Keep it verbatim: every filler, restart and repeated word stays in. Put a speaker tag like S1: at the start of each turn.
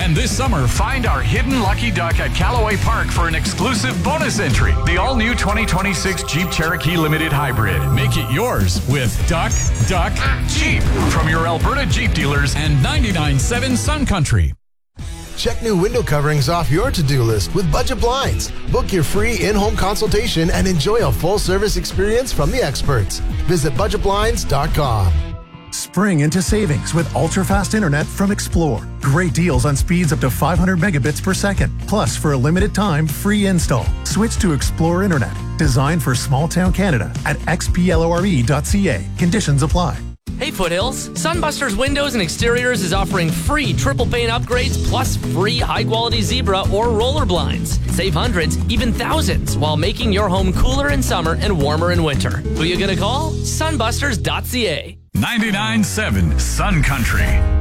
S1: And this summer, find our hidden lucky duck at Callaway Park for an exclusive bonus entry. The all-new twenty twenty-six Jeep Cherokee Limited Hybrid. Make it yours with Duck, Duck, Jeep from your Alberta Jeep dealers and ninety-nine point seven Sun Country.
S2: Check new window coverings off your to-do list with Budget Blinds. Book your free in-home consultation and enjoy a full-service experience from the experts. Visit budget blinds dot com.
S3: Spring into savings with ultra-fast internet from Explore. Great deals on speeds up to five hundred megabits per second. Plus, for a limited time, free install. Switch to Explore Internet. Designed for small-town Canada at x p l o r e dot c a. Conditions apply.
S4: Hey Foothills, Sunbusters Windows and Exteriors is offering free triple pane upgrades plus free high-quality Zebra or roller blinds. Save hundreds, even thousands, while making your home cooler in summer and warmer in winter. Who you gonna call? sunbusters dot c a.
S1: ninety-nine point seven Sun Country.